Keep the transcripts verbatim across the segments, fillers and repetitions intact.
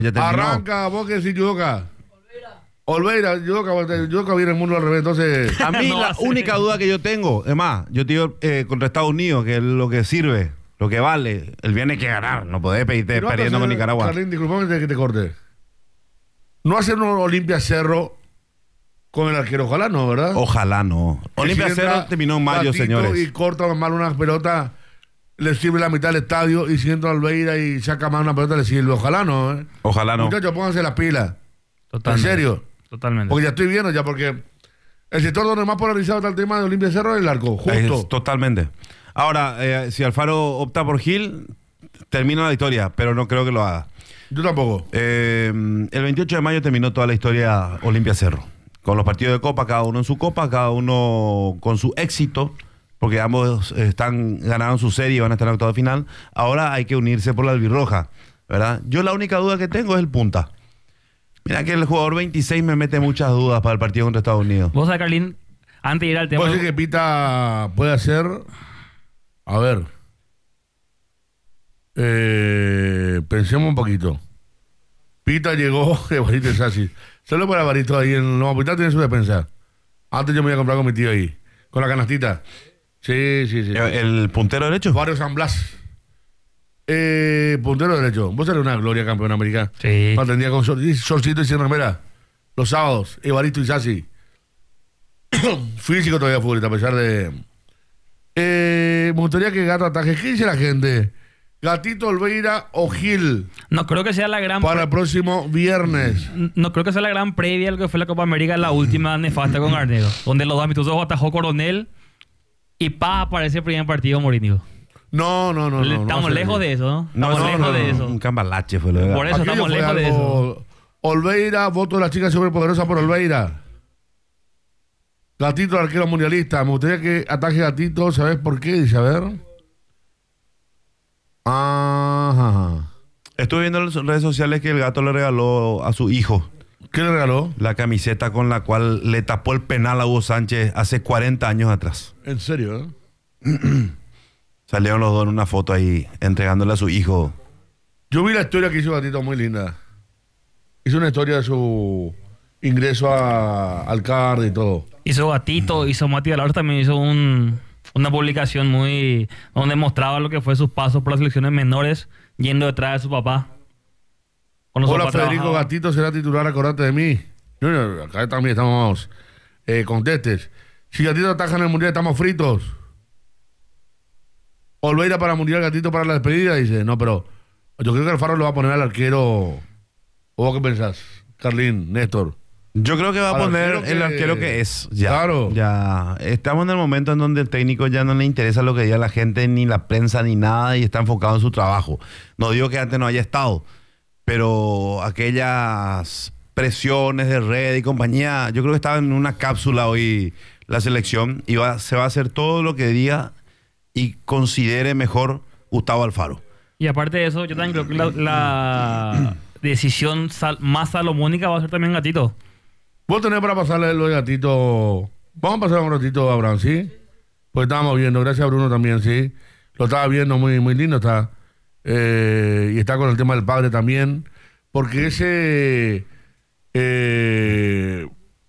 Ya terminó. Arranca, vos que decís Yudoka. Olveira, Yudoka, Yudoka viene el mundo al revés, entonces... A mí No, la sí. única duda que yo tengo, es más, yo te digo eh, contra Estados Unidos, que es lo que sirve, lo que vale, el bien hay que ganar, no podés pedirte No vas a perdiendo con hacer- Nicaragua. Carlín, disculpame que te corte. No hacer un Olimpia Cerro con el arquero, ojalá no, ¿verdad? Ojalá no. Que Olimpia si entra Cerro terminó en mayo, Gatito señores. Y corta mal una pelota, le sirve la mitad del estadio, y si entra Olveira y saca mal una pelota, le sirve. Ojalá no, ¿eh? Ojalá no. Muchachos, pónganse las pilas. Totalmente. En serio. Totalmente. Porque ya estoy viendo ya, porque el sector donde más polarizado está el tema de Olimpia Cerro es el arco, justo. Es totalmente. Ahora, eh, si Alfaro opta por Gil, termina la historia, pero no creo que lo haga. Yo tampoco. Eh, el veintiocho de mayo terminó toda la historia Olimpia Cerro. Con los partidos de Copa, cada uno en su Copa, cada uno con su éxito, porque ambos están ganaron su serie y van a estar en octavo de final. Ahora hay que unirse por la albirroja, ¿verdad? Yo la única duda que tengo es el punta. Mira que el jugador veintiséis me mete muchas dudas para el partido contra Estados Unidos. Vos sabés, Carlín, antes de ir al tema... Puede ser que Pita puede hacer. A ver. Eh, pensemos un poquito. Pita llegó, Evarito es así. Solo para Evarito ahí en no, Pita tiene su despensa. Antes yo me iba a comprar con mi tío ahí, con la canastita. Sí, sí, sí. Eh, ¿El puntero derecho? Barrio San Blas. Eh, puntero derecho. Vos eres una gloria campeón americana. Sí. Atendía con sol, y solcito y sin remera. Los sábados, Evaristo y Sassi. Físico todavía futbolista, a pesar de. Eh, me gustaría que Gato ataje. ¿Qué dice la gente? Gatito, Olveira o Gil No creo que sea la gran... para el próximo viernes. No creo que sea la gran previa a lo que fue la Copa América, la última nefasta con Garnedo, donde los dos amistosos atajó Coronel y pa aparece el primer partido Mourinho. No, no, no. no, no estamos va a ser lejos así. de eso, ¿no? No, Estamos no, lejos no, de no, eso. Un cambalache fue lo de Por eso Aquello estamos fue lejos de eso. algo- Olveira, voto de la chica superpoderosa por Olveira. Gatito, arquero mundialista. Me gustaría que ataje Gatito. ¿Sabes por qué? Dice, a ver. Ajá. Estuve viendo en las redes sociales que el Gato le regaló a su hijo ¿Qué le regaló? la camiseta con la cual le tapó el penal a Hugo Sánchez hace cuarenta años atrás. En serio, ¿eh? Salieron los dos en una foto ahí entregándole a su hijo. Yo vi la historia que hizo Gatito, muy linda. Hizo una historia de su ingreso a, al C A R y todo. Hizo Gatito, hizo Mati Galarza, también hizo un, una publicación muy... donde mostraba lo que fue sus pasos por las selecciones menores, yendo detrás de su papá. Cuando su Hola, papá Federico trabajaba. Gatito será titular, acordate de mí. Junior, acá también estamos. Eh, contestes. Si Gatito ataja en el mundial, estamos fritos. Olveira para mundial, Gatito para la despedida, dice. No, pero yo creo que Alfaro lo va a poner al arquero. ¿O vos qué pensás? Carlín, Néstor. Yo creo que va a Al poner arquero el que- arquero que es. Ya, Claro. Ya. Estamos en el momento en donde el técnico ya no le interesa lo que diga la gente, ni la prensa, ni nada, y está enfocado en su trabajo. No digo que antes no haya estado, pero aquellas presiones de red y compañía, yo creo que estaba en una cápsula hoy la selección y va, se va a hacer todo lo que diga y considere mejor Gustavo Alfaro. Y aparte de eso, yo también creo que la, la decisión sal- más salomónica va a ser también Gatito. Vos tenés para pasarle lo de Gatito. Vamos a pasar un ratito a Abraham, ¿sí? Pues estábamos viendo, gracias a Bruno también, ¿sí? Lo estaba viendo, muy, muy lindo está. Eh, y está con el tema del padre también. Porque ese... eh,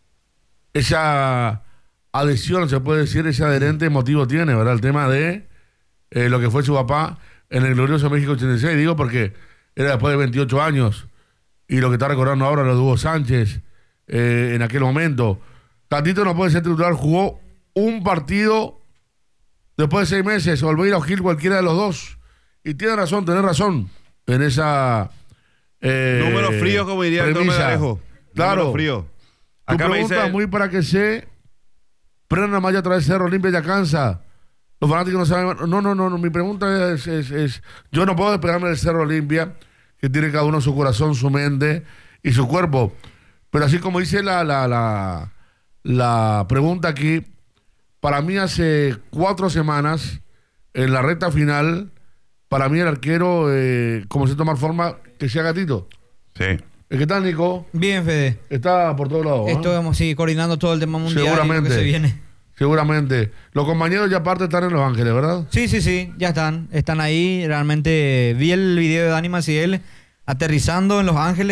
esa adhesión, se puede decir, ese adherente motivo tiene, ¿verdad? El tema de eh, lo que fue su papá en el glorioso México ochenta y seis, digo porque era después de veintiocho años, y lo que está recordando ahora lo de Hugo Sánchez eh, en aquel momento. Gatito no puede ser titular, jugó un partido después de seis meses, Olveira o Gil, cualquiera de los dos, y tiene razón, tiene razón en esa eh, Número frío, como diría el premisa. Alejo. Claro. Número frío. Tu Acá me pregunta dice... muy para que se prenda la malla a través de Cerro Olimpia ya cansa. Los fanáticos no saben. No, no, no, no. Mi pregunta es, es, es: yo no puedo despegarme del Cerro Olimpia, que tiene cada uno su corazón, su mente y su cuerpo. Pero así como dice la, la, la, la pregunta aquí, para mí hace cuatro semanas, en la recta final, para mí el arquero, eh, como se toma forma, que sea Gatito. Sí. ¿Qué tal, Nico? Bien, Fede. Está por todos lados. ¿eh? Estamos sí, coordinando todo el tema mundial y lo que Seguramente. se viene. Seguramente. Los compañeros ya aparte están en Los Ángeles, ¿verdad? Sí, sí, sí, ya están. Están ahí. Realmente vi el video de Dani Maciel aterrizando en Los Ángeles.